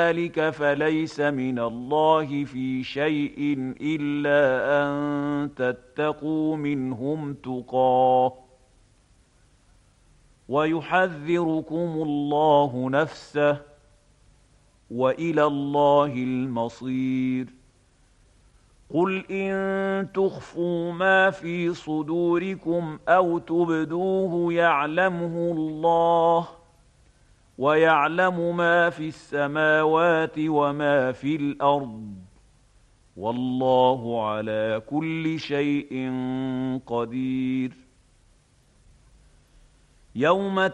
ذلك فليس من الله في شيء إلا أن تتقوا منهم تقاه ويحذركم الله نفسه وإلى الله المصير قل إن تخفوا ما في صدوركم أو تبدوه يعلمه الله ويعلم ما في السماوات وما في الأرض والله على كل شيء قدير يوم